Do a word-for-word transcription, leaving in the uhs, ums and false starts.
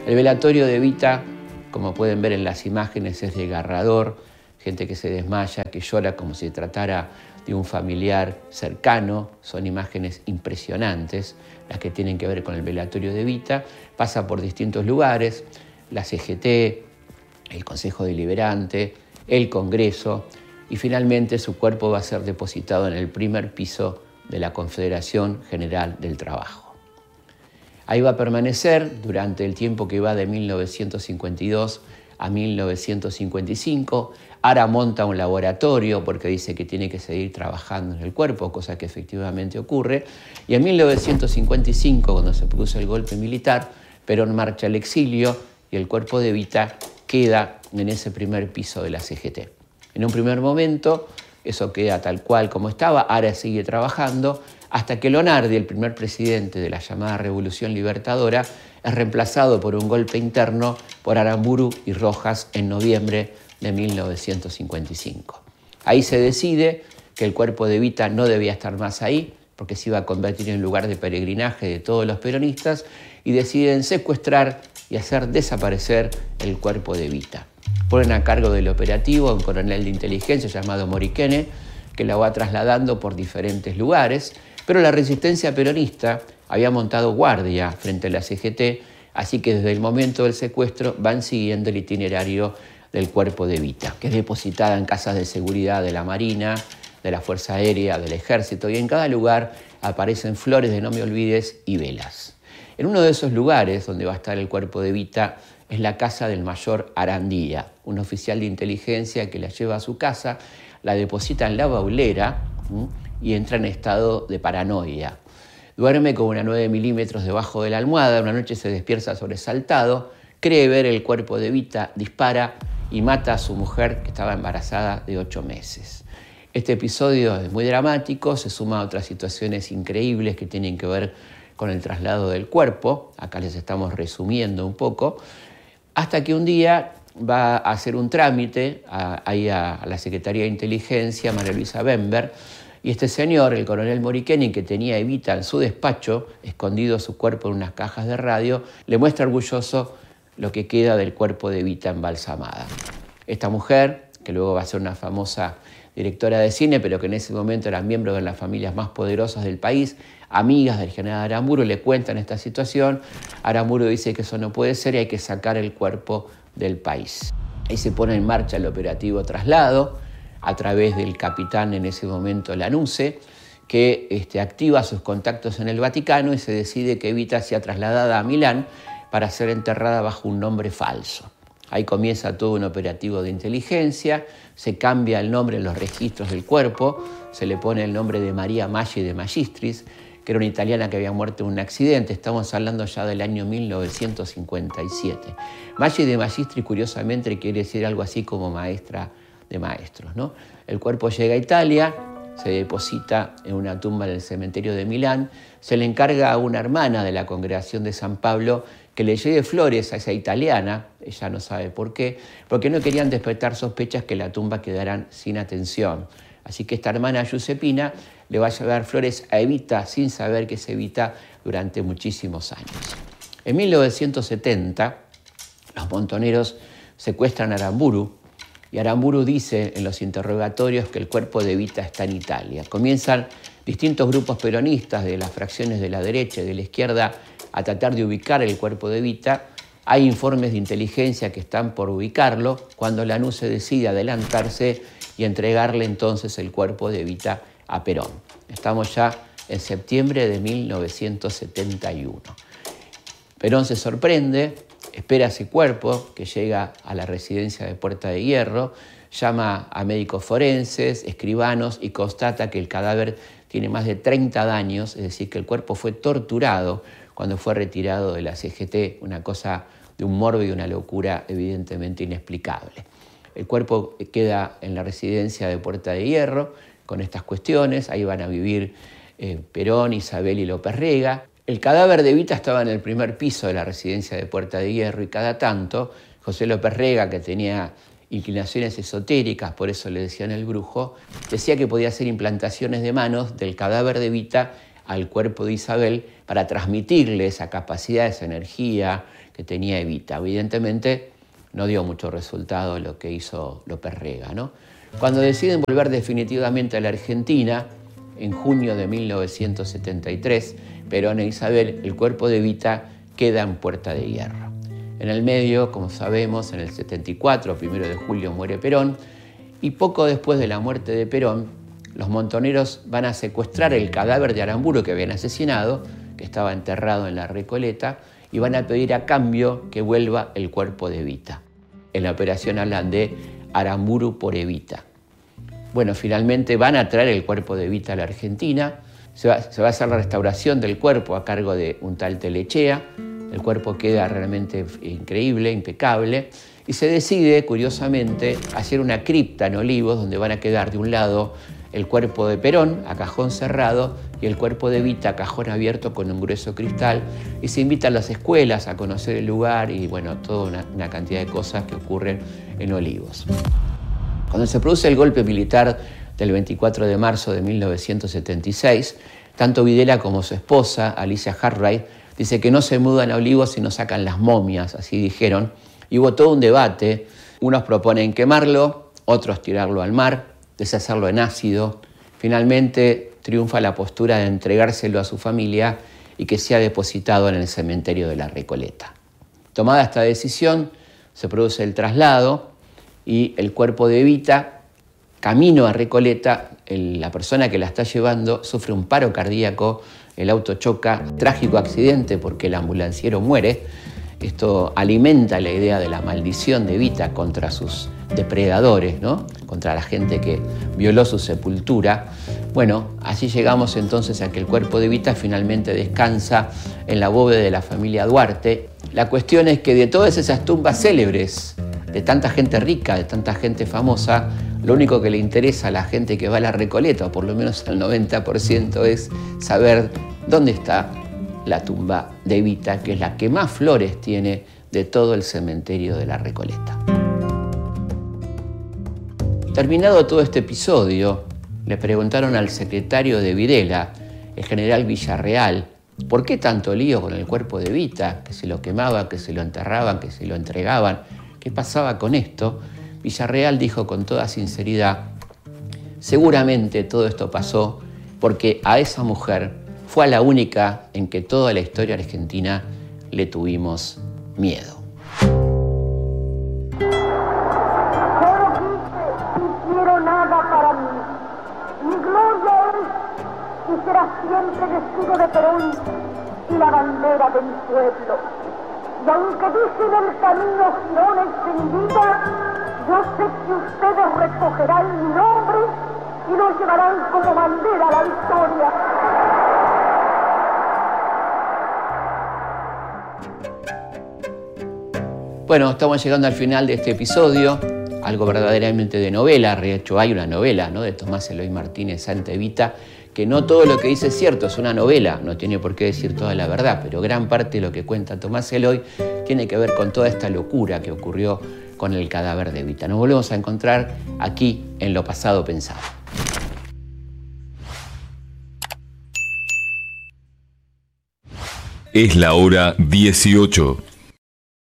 El velatorio de Evita, como pueden ver en las imágenes, es desgarrador, gente que se desmaya, que llora como si se tratara de un familiar cercano, son imágenes impresionantes, las que tienen que ver con el velatorio de Evita. Pasa por distintos lugares, la C G T, el Consejo Deliberante, el Congreso, y finalmente su cuerpo va a ser depositado en el primer piso de la Confederación General del Trabajo. Ahí va a permanecer durante el tiempo que va de mil novecientos cincuenta y dos a mil novecientos cincuenta y cinco. Ara monta un laboratorio porque dice que tiene que seguir trabajando en el cuerpo, cosa que efectivamente ocurre. Y en mil novecientos cincuenta y cinco, cuando se produce el golpe militar, Perón marcha al exilio y el cuerpo de Evita queda en ese primer piso de la C G T. En un primer momento, eso queda tal cual como estaba. Ara sigue trabajando hasta que Lonardi, el primer presidente de la llamada Revolución Libertadora, es reemplazado por un golpe interno por Aramburu y Rojas en noviembre de mil novecientos cincuenta y cinco. Ahí se decide que el cuerpo de Evita no debía estar más ahí, porque se iba a convertir en lugar de peregrinaje de todos los peronistas, y deciden secuestrar y hacer desaparecer el cuerpo de Evita. Ponen a cargo del operativo a un coronel de inteligencia llamado Moriquene, que la va trasladando por diferentes lugares, pero la resistencia peronista había montado guardia frente a la C G T, así que desde el momento del secuestro van siguiendo el itinerario del cuerpo de Evita, que es depositada en casas de seguridad de la Marina, de la Fuerza Aérea, del Ejército, y en cada lugar aparecen flores de no me olvides y velas. En uno de esos lugares donde va a estar el cuerpo de Evita es la casa del mayor Arandía, un oficial de inteligencia que la lleva a su casa, la deposita en la baulera ¿m? y entra en estado de paranoia. Duerme con una nueve milímetros debajo de la almohada, una noche se despierta sobresaltado, cree ver el cuerpo de Evita, dispara y mata a su mujer que estaba embarazada de ocho meses. Este episodio es muy dramático, se suma a otras situaciones increíbles que tienen que ver con el traslado del cuerpo, acá les estamos resumiendo un poco, hasta que un día va a hacer un trámite a, ahí a, a la Secretaría de Inteligencia, María Luisa Bember, y este señor, el coronel Moriquene, que tenía a Evita en su despacho, escondido su cuerpo en unas cajas de radio, le muestra orgulloso lo que queda del cuerpo de Evita embalsamada. Esta mujer, que luego va a ser una famosa directora de cine, pero que en ese momento era miembro de las familias más poderosas del país, amigas del general Aramburu, le cuentan esta situación. Aramburu dice que eso no puede ser y hay que sacar el cuerpo del país. Ahí se pone en marcha el operativo traslado a través del capitán en ese momento Lanusse, que este, activa sus contactos en el Vaticano y se decide que Evita sea trasladada a Milán para ser enterrada bajo un nombre falso. Ahí comienza todo un operativo de inteligencia, se cambia el nombre en los registros del cuerpo, se le pone el nombre de María Maggi de Magistris, que era una italiana que había muerto en un accidente. Estamos hablando ya del año mil novecientos cincuenta y siete. Maggi de Magistris, curiosamente, quiere decir algo así como maestra de maestros, ¿no? El cuerpo llega a Italia, se deposita en una tumba en el cementerio de Milán, se le encarga a una hermana de la congregación de San Pablo que le lleve flores a esa italiana, ella no sabe por qué, porque no querían despertar sospechas que la tumba quedaran sin atención. Así que esta hermana Giuseppina le va a llevar flores a Evita sin saber que es Evita durante muchísimos años. En mil novecientos setenta, los montoneros secuestran a Aramburu y Aramburu dice en los interrogatorios que el cuerpo de Evita está en Italia. Comienzan distintos grupos peronistas de las fracciones de la derecha y de la izquierda a tratar de ubicar el cuerpo de Evita. Hay informes de inteligencia que están por ubicarlo cuando Lanusse decide adelantarse y entregarle entonces el cuerpo de Evita a Perón. Estamos ya en septiembre de mil novecientos setenta y uno. Perón se sorprende, espera ese cuerpo que llega a la residencia de Puerta de Hierro, llama a médicos forenses, escribanos y constata que el cadáver tiene más de treinta daños, es decir, que el cuerpo fue torturado cuando fue retirado de la C G T, una cosa de un morbo y una locura evidentemente inexplicable. El cuerpo queda en la residencia de Puerta de Hierro con estas cuestiones, ahí van a vivir eh, Perón, Isabel y López Rega. El cadáver de Evita estaba en el primer piso de la residencia de Puerta de Hierro y cada tanto José López Rega, que tenía inclinaciones esotéricas, por eso le decían el brujo, decía que podía hacer implantaciones de manos del cadáver de Evita al cuerpo de Isabel para transmitirle esa capacidad, esa energía que tenía Evita. Evidentemente no dio mucho resultado lo que hizo López Rega, ¿no? Cuando deciden volver definitivamente a la Argentina, en junio de mil novecientos setenta y tres, Perón e Isabel, el cuerpo de Evita queda en Puerta de Hierro. En el medio, como sabemos, en el setenta y cuatro, primero de julio, muere Perón, y poco después de la muerte de Perón, los montoneros van a secuestrar el cadáver de Aramburu que habían asesinado, que estaba enterrado en la Recoleta, y van a pedir a cambio que vuelva el cuerpo de Evita. En la operación hablan de Aramburu por Evita. Bueno, finalmente van a traer el cuerpo de Evita a la Argentina, se va, se va a hacer la restauración del cuerpo a cargo de un tal Telechea, el cuerpo queda realmente increíble, impecable, y se decide, curiosamente, hacer una cripta en Olivos, donde van a quedar de un lado el cuerpo de Perón, a cajón cerrado, y el cuerpo de Evita, a cajón abierto con un grueso cristal, y se invita a las escuelas a conocer el lugar, y bueno, toda una, una cantidad de cosas que ocurren en Olivos. Cuando se produce el golpe militar del veinticuatro de marzo de mil novecientos setenta y seis, tanto Videla como su esposa, Alicia Cartwright, dice que no se mudan a Olivos si no sacan las momias, así dijeron, y hubo todo un debate. Unos proponen quemarlo, otros tirarlo al mar, deshacerlo en ácido. Finalmente triunfa la postura de entregárselo a su familia y que sea depositado en el cementerio de la Recoleta. Tomada esta decisión, se produce el traslado y el cuerpo de Evita, camino a Recoleta, el, la persona que la está llevando sufre un paro cardíaco, el auto choca, trágico accidente porque el ambulanciero muere. Esto alimenta la idea de la maldición de Evita contra sus depredadores, ¿no? Contra la gente que violó su sepultura. Bueno, así llegamos entonces a que el cuerpo de Evita finalmente descansa en la bóveda de la familia Duarte. La cuestión es que de todas esas tumbas célebres, de tanta gente rica, de tanta gente famosa, lo único que le interesa a la gente que va a la Recoleta, o por lo menos al noventa por ciento, es saber dónde está la tumba de Evita, que es la que más flores tiene de todo el cementerio de la Recoleta. Terminado todo este episodio, le preguntaron al secretario de Videla, el general Villarreal, ¿por qué tanto lío con el cuerpo de Evita? Que se lo quemaban, que se lo enterraban, que se lo entregaban. ¿Qué pasaba con esto? Villarreal dijo con toda sinceridad, seguramente todo esto pasó porque a esa mujer fue a la única en que toda la historia argentina le tuvimos miedo. Yo no quise ni quiero nada para mí. Mi gloria es y será siempre el escudo de Perón y la bandera de mi pueblo. Y aunque dicen el camino girones sin vida, yo sé que ustedes recogerán mi nombre y lo llevarán como bandera a la victoria. Bueno, estamos llegando al final de este episodio, algo verdaderamente de novela. De hecho, hay una novela, ¿no?, de Tomás Eloy Martínez, Santa Evita, que no todo lo que dice es cierto, es una novela, no tiene por qué decir toda la verdad, pero gran parte de lo que cuenta Tomás Eloy tiene que ver con toda esta locura que ocurrió con el cadáver de Evita. Nos volvemos a encontrar aquí en Lo Pasado Pensado. Es la hora dieciocho.